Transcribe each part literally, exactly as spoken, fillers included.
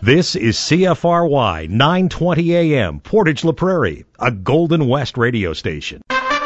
This is C F R Y nine twenty A M, Portage La Prairie, a Golden West radio station.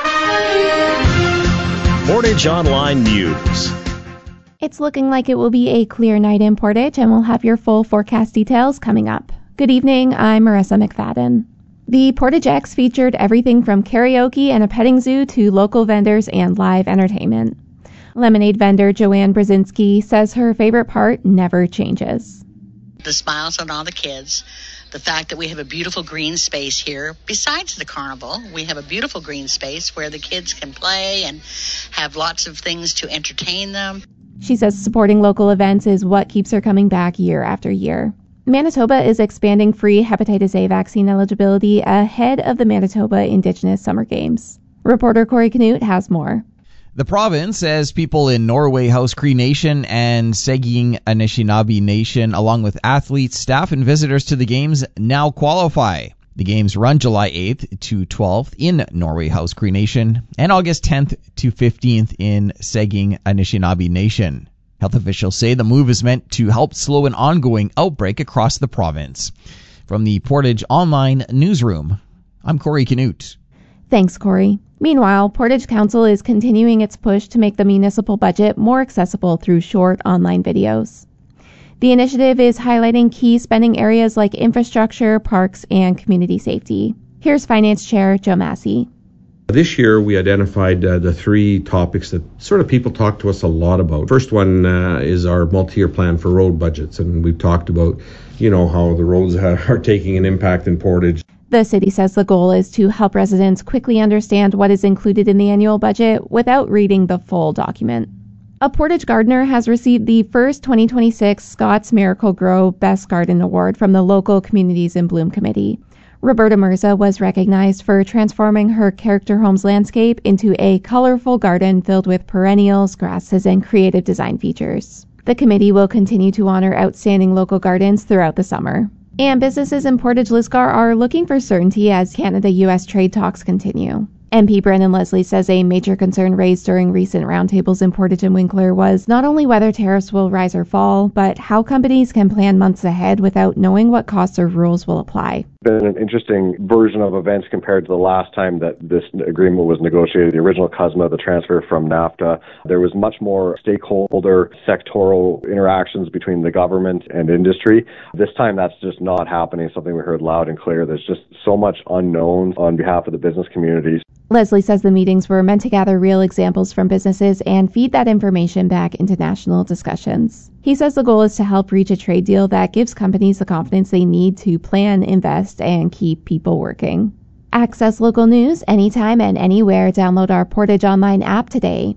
Portage Online News. It's looking like it will be a clear night in Portage, and we'll have your full forecast details coming up. Good evening, I'm Marissa McFadden. The Portage X featured everything from karaoke and a petting zoo to local vendors and live entertainment. Lemonade vendor Joanne Brzezinski says her favorite part never changes. The smiles on all the kids, the fact that we have a beautiful green space here. Besides the carnival, we have a beautiful green space where the kids can play and have lots of things to entertain them. She says supporting local events is what keeps her coming back year after year. Manitoba is expanding free hepatitis A vaccine eligibility ahead of the Manitoba Indigenous Summer Games. Reporter Corey Canute has more. The province says people in Norway House Cree Nation and Saging Anishinaabe Nation, along with athletes, staff, and visitors to the games, now qualify. The games run July eighth to twelfth in Norway House Cree Nation and August tenth to fifteenth in Saging Anishinaabe Nation. Health officials say the move is meant to help slow an ongoing outbreak across the province. From the Portage Online Newsroom, I'm Corey Canute. Thanks, Corey. Meanwhile, Portage Council is continuing its push to make the municipal budget more accessible through short online videos. The initiative is highlighting key spending areas like infrastructure, parks, and community safety. Here's Finance Chair Joe Massey. This year, we identified uh, the three topics that sort of people talk to us a lot about. First one uh, is our multi-year plan for road budgets, and we've talked about, you know, how the roads are taking an impact in Portage. The city says the goal is to help residents quickly understand what is included in the annual budget without reading the full document. A Portage gardener has received the first twenty twenty-six Scott's Miracle-Gro Best Garden Award from the local Communities in Bloom Committee. Roberta Mirza was recognized for transforming her character home's landscape into a colorful garden filled with perennials, grasses, and creative design features. The committee will continue to honor outstanding local gardens throughout the summer. And businesses in Portage-Lisgar are looking for certainty as Canada-U S trade talks continue. M P Brendan Leslie says a major concern raised during recent roundtables in Portage and Winkler was not only whether tariffs will rise or fall, but how companies can plan months ahead without knowing what costs or rules will apply. Been an interesting version of events compared to the last time that this agreement was negotiated. The original C U S M A, the transfer from NAFTA, there was much more stakeholder sectoral interactions between the government and industry. This time that's just not happening, something we heard loud and clear. There's just so much unknown on behalf of the business communities. Leslie says the meetings were meant to gather real examples from businesses and feed that information back into national discussions. He says the goal is to help reach a trade deal that gives companies the confidence they need to plan, invest, and keep people working. Access local news anytime and anywhere. Download our Portage Online app today.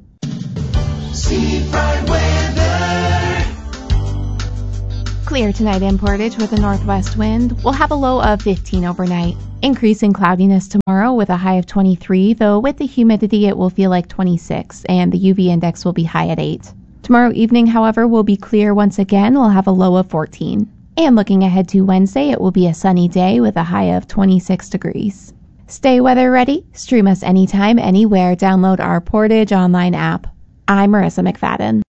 Seafront weather. Clear tonight in Portage with a northwest wind. We'll have a low of fifteen overnight. Increasing cloudiness tomorrow with a high of twenty-three, though with the humidity it will feel like twenty-six, and the U V index will be high at eight. Tomorrow evening, however, will be clear once again. We'll have a low of fourteen. And looking ahead to Wednesday, it will be a sunny day with a high of twenty-six degrees. Stay weather ready. Stream us anytime, anywhere. Download our Portage Online app. I'm Marissa McFadden.